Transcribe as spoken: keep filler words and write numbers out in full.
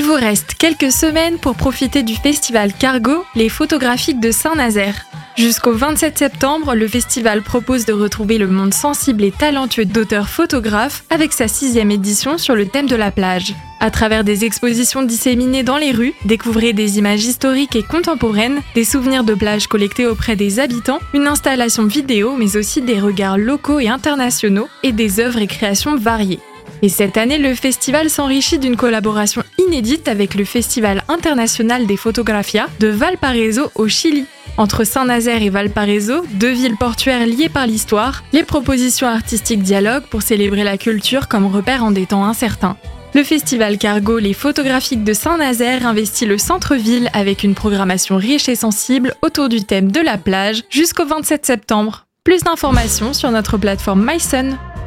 Il vous reste quelques semaines pour profiter du festival Cargo, les photographiques de Saint-Nazaire. Jusqu'au vingt-sept septembre, le festival propose de retrouver le monde sensible et talentueux d'auteurs photographes avec sa sixième édition sur le thème de la plage. À travers des expositions disséminées dans les rues, découvrez des images historiques et contemporaines, des souvenirs de plage collectés auprès des habitants, une installation vidéo mais aussi des regards locaux et internationaux et des œuvres et créations variées. Et cette année, le festival s'enrichit d'une collaboration inédite avec le Festival international des Fotografias de Valparaiso au Chili. Entre Saint-Nazaire et Valparaiso, deux villes portuaires liées par l'histoire, les propositions artistiques dialoguent pour célébrer la culture comme repère en des temps incertains. Le festival Cargo, les photographiques de Saint-Nazaire investit le centre-ville avec une programmation riche et sensible autour du thème de la plage jusqu'au vingt-sept septembre. Plus d'informations sur notre plateforme MySun.